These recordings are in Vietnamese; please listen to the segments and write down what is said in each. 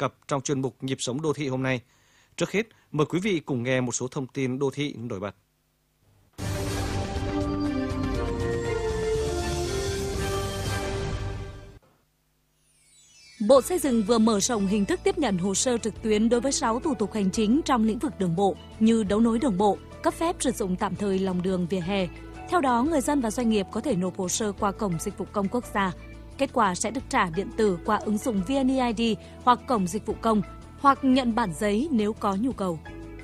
cập trong chuyên mục Nhịp sống đô thị hôm nay. Trước hết, mời quý vị cùng nghe một số thông tin đô thị nổi bật. Bộ Xây dựng vừa mở rộng hình thức tiếp nhận hồ sơ trực tuyến đối với 6 thủ tục hành chính trong lĩnh vực đường bộ như đấu nối đường bộ, cấp phép sử dụng tạm thời lòng đường vỉa hè. Theo đó, người dân và doanh nghiệp có thể nộp hồ sơ qua Cổng Dịch vụ Công Quốc gia. Kết quả sẽ được trả điện tử qua ứng dụng VNeID hoặc Cổng Dịch vụ Công, hoặc nhận bản giấy nếu có nhu cầu.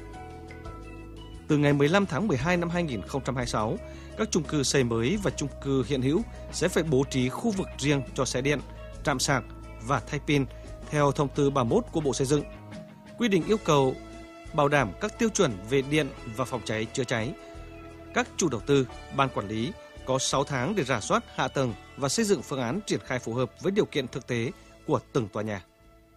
Từ ngày 15 tháng 12 năm 2026, các chung cư xây mới và chung cư hiện hữu sẽ phải bố trí khu vực riêng cho xe điện, trạm sạc và thay pin theo thông tư 31 của Bộ Xây dựng. Quy định yêu cầu bảo đảm các tiêu chuẩn về điện và phòng cháy chữa cháy. Các chủ đầu tư, ban quản lý có 6 tháng để rà soát hạ tầng và xây dựng phương án triển khai phù hợp với điều kiện thực tế của từng tòa nhà.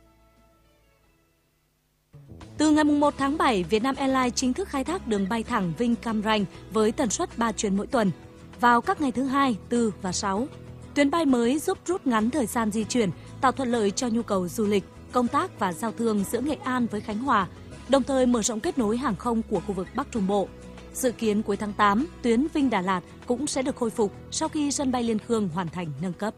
Từ ngày 1 tháng 7, Vietnam Airlines chính thức khai thác đường bay thẳng Vinh Cam Ranh với tần suất 3 chuyến mỗi tuần vào các ngày thứ Hai, Tư và Sáu. Tuyến bay mới giúp rút ngắn thời gian di chuyển, tạo thuận lợi cho nhu cầu du lịch, công tác và giao thương giữa Nghệ An với Khánh Hòa, đồng thời mở rộng kết nối hàng không của khu vực Bắc Trung Bộ. Dự kiến cuối tháng 8, tuyến Vinh Đà Lạt cũng sẽ được khôi phục sau khi sân bay Liên Khương hoàn thành nâng cấp.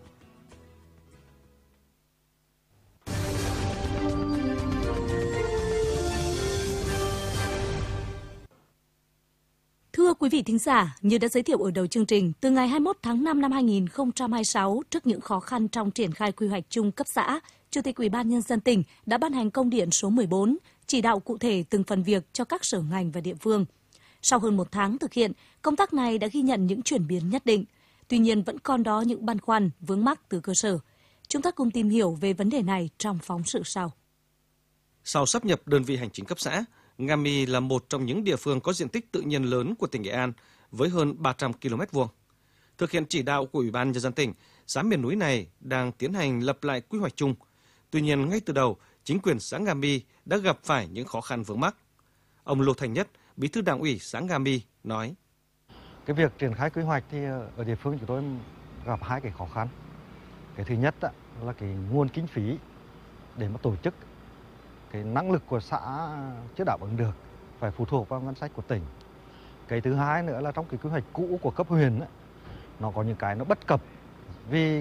Thưa quý vị thính giả, như đã giới thiệu ở đầu chương trình, từ ngày 21 tháng 5 năm 2026, trước những khó khăn trong triển khai quy hoạch chung cấp xã, Chủ tịch Ủy ban Nhân dân tỉnh đã ban hành công điện số 14, chỉ đạo cụ thể từng phần việc cho các sở ngành và địa phương. Sau hơn một tháng thực hiện, công tác này đã ghi nhận những chuyển biến nhất định. Tuy nhiên vẫn còn đó những băn khoăn, vướng mắc từ cơ sở. Chúng ta cùng tìm hiểu về vấn đề này trong phóng sự sau. Sau sáp nhập đơn vị hành chính cấp xã, Nga My là một trong những địa phương có diện tích tự nhiên lớn của tỉnh Nghệ An với hơn 300 km². Thực hiện chỉ đạo của Ủy ban Nhân dân tỉnh, xã miền núi này đang tiến hành lập lại quy hoạch chung. Tuy nhiên, ngay từ đầu, chính quyền xã Nga My đã gặp phải những khó khăn vướng mắc. Ông Lô Thành Nhất, Bí thư Đảng ủy xã Nga My nói: Cái việc triển khai quy hoạch thì ở địa phương chúng tôi gặp hai cái khó khăn. Cái thứ nhất là cái nguồn kinh phí để mà tổ chức. Cái năng lực của xã chưa đáp ứng được, phải phụ thuộc vào ngân sách của tỉnh. Cái thứ hai nữa là trong cái quy hoạch cũ của cấp huyện nó có những cái nó bất cập vì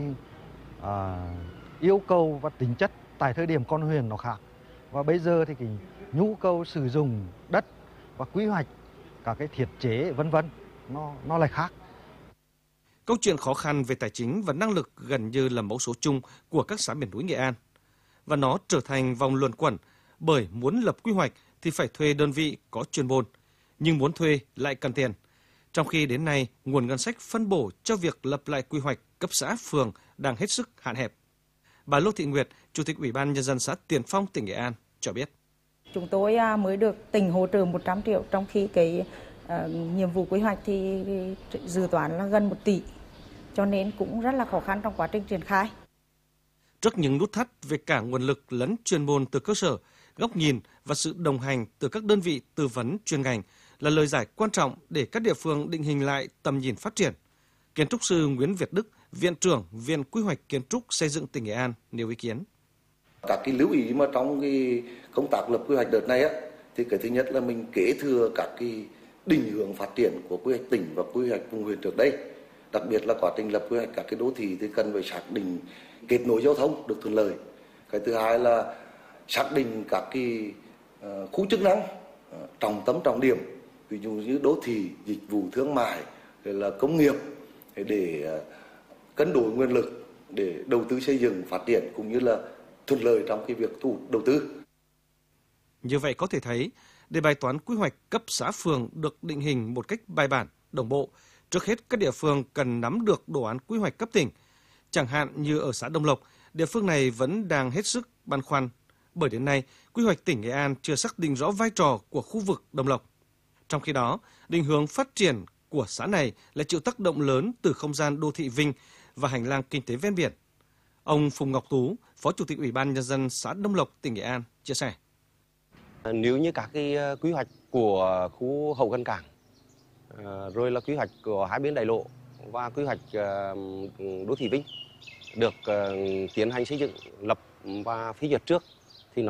yêu cầu và tính chất tại thời điểm con huyện nó khác. Và bây giờ thì cái nhu cầu sử dụng đất và quy hoạch cả cái thiết chế vân vân nó lại khác. Câu chuyện khó khăn về tài chính và năng lực gần như là mẫu số chung của các xã miền núi Nghệ An. Và nó trở thành vòng luẩn quẩn, bởi muốn lập quy hoạch thì phải thuê đơn vị có chuyên môn, nhưng muốn thuê lại cần tiền. Trong khi đến nay, nguồn ngân sách phân bổ cho việc lập lại quy hoạch cấp xã phường đang hết sức hạn hẹp. Bà Lô Thị Nguyệt, Chủ tịch Ủy ban Nhân dân xã Tiền Phong, tỉnh Nghệ An cho biết. Chúng tôi mới được tỉnh hỗ trợ 100 triệu, trong khi cái nhiệm vụ quy hoạch thì dự toán là gần 1 tỷ, cho nên cũng rất là khó khăn trong quá trình triển khai. Trước những nút thắt về cả nguồn lực lẫn chuyên môn từ cơ sở, góc nhìn và sự đồng hành từ các đơn vị tư vấn chuyên ngành là lời giải quan trọng để các địa phương định hình lại tầm nhìn phát triển. Kiến trúc sư Nguyễn Việt Đức, Viện trưởng Viện Quy hoạch Kiến trúc Xây dựng tỉnh Nghệ An nêu ý kiến. Các cái lưu ý mà trong cái công tác lập quy hoạch đợt này thì cái thứ nhất là mình kế thừa các cái định hướng phát triển của quy hoạch tỉnh và quy hoạch vùng huyện trước đây. Đặc biệt là quá trình lập quy hoạch các cái đô thị thì cần phải xác định kết nối giao thông được thuận lợi. Cái thứ hai là xác định các cái khu chức năng trọng tâm trọng điểm, ví dụ như đô thị, dịch vụ thương mại, rồi là công nghiệp, để cân đối nguồn lực để đầu tư xây dựng phát triển cũng như là thuận lợi trong cái việc thu hút đầu tư. Như vậy có thể thấy, để bài toán quy hoạch cấp xã phường được định hình một cách bài bản, đồng bộ, trước hết các địa phương cần nắm được đồ án quy hoạch cấp tỉnh. Chẳng hạn như ở xã Đông Lộc, địa phương này vẫn đang hết sức băn khoăn, bởi đến nay quy hoạch tỉnh Nghệ An chưa xác định rõ vai trò của khu vực Đông Lộc. Trong khi đó, định hướng phát triển của xã này lại chịu tác động lớn từ không gian đô thị Vinh và hành lang kinh tế ven biển. Ông Phùng Ngọc Tú, Phó Chủ tịch Ủy ban Nhân dân xã Đông Lộc, tỉnh Nghệ An chia sẻ. Nếu như các cái quy hoạch của khu hậu gần cảng, rồi là quy hoạch của hai bên đại lộ và quy hoạch đô thị Vinh được tiến hành xây dựng, lập và phê duyệt trước